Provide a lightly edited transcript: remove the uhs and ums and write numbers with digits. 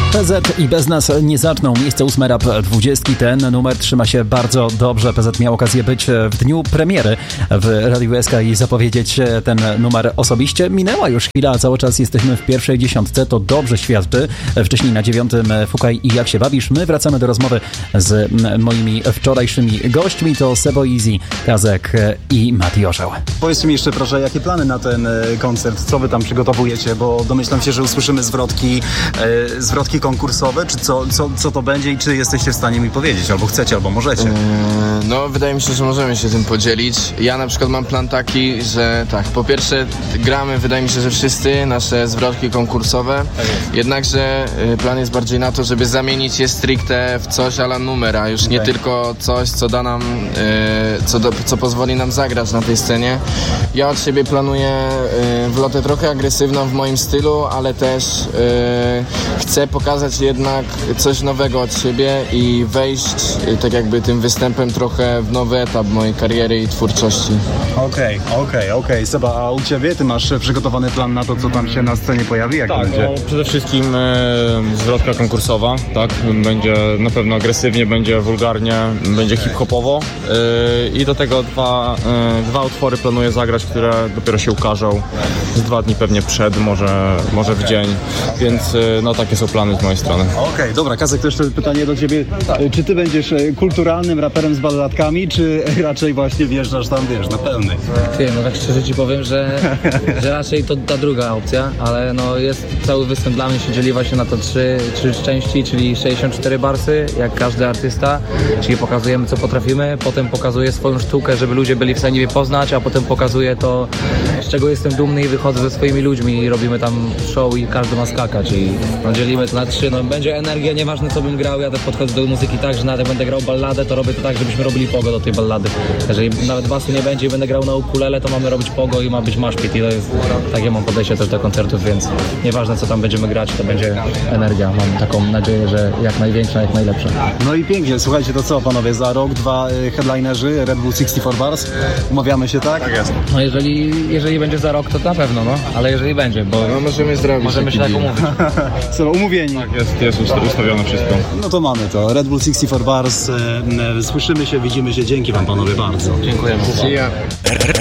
PZ i Bez nas nie zaczną. Miejsce 8 Rap 20. Ten numer trzyma się bardzo dobrze. PZ miał okazję być w dniu premiery w Radiu SK i zapowiedzieć ten numer osobiście. Minęła już chwila, a cały czas jesteśmy w pierwszej dziesiątce. To dobrze świadczy. Wcześniej na 9. Fukaj i Jak się bawisz. My wracamy do rozmowy z moimi wczorajszymi gośćmi. To Sebo Easy, Kazek i Mati Orzeł. Powiedzcie mi jeszcze proszę, jakie plany na ten koncert? Co wy tam przygotowujecie? Bo domyślam się, że usłyszymy zwrotki konkursowe, czy co to będzie i czy jesteście w stanie mi powiedzieć, albo chcecie, albo możecie. No, wydaje mi się, że możemy się tym podzielić. Ja na przykład mam plan taki, że tak, po pierwsze gramy, wydaje mi się, że wszyscy nasze zwrotki konkursowe, jednakże plan jest bardziej na to, żeby zamienić je stricte w coś a la numera, już nie tylko coś, co da nam, co pozwoli nam zagrać na tej scenie. Ja od siebie planuję wlotę trochę agresywną w moim stylu, ale też chcę pokazać jednak coś nowego od siebie i wejść tak jakby tym występem trochę w nowy etap mojej kariery i twórczości. Okej. Seba, a u ciebie? Ty masz przygotowany plan na to, co tam się na scenie pojawi? Jak tak, będzie? No, przede wszystkim zwrotka konkursowa, tak? Będzie na pewno agresywnie, będzie wulgarnie, będzie hip-hopowo i do tego dwa utwory planuję zagrać, które dopiero się ukażą z 2 dni pewnie przed, może w dzień, więc no takie są plany z mojej strony. Okej, dobra, Kazek, to jeszcze pytanie do ciebie. Czy ty będziesz kulturalnym raperem z balladkami, czy raczej właśnie wjeżdżasz tam, na pełny? No tak szczerze ci powiem, że raczej to ta druga opcja, ale no jest cały występ dla mnie się dzieli właśnie na to trzy części, czyli 64 barsy, jak każdy artysta, czyli pokazujemy co potrafimy, potem pokazuję swoją sztukę, żeby ludzie byli w stanie mnie poznać, a potem pokazuję to, z czego jestem dumny i wychodzę ze swoimi ludźmi i robimy tam show i każdy ma skakać i dzielimy to na 3, no będzie energia, nieważne co bym grał, ja też podchodzę do muzyki tak, że nawet jak będę grał balladę, to robię to tak, żebyśmy robili pogo do tej ballady. Jeżeli nawet basu nie będzie i będę grał na ukulele, to mamy robić pogo i ma być maszpit i to jest, takie mam podejście też do koncertów, więc nieważne co tam będziemy grać, to będzie energia. Mam taką nadzieję, że jak największa, jak najlepsza. No i pięknie, słuchajcie, to co panowie, za rok 2 headlinerzy, Red Bull 64 Bars, umawiamy się, tak? Tak jest. No jeżeli będzie za rok, to na pewno, no, ale jeżeli będzie, bo No możemy zrobić. możemy się tak umówić. Co, umówieni? Tak, jest ustawione wszystko. No to mamy to, Red Bull 64 Bars, słyszymy się, widzimy się, dzięki wam panowie bardzo. Dziękujemy.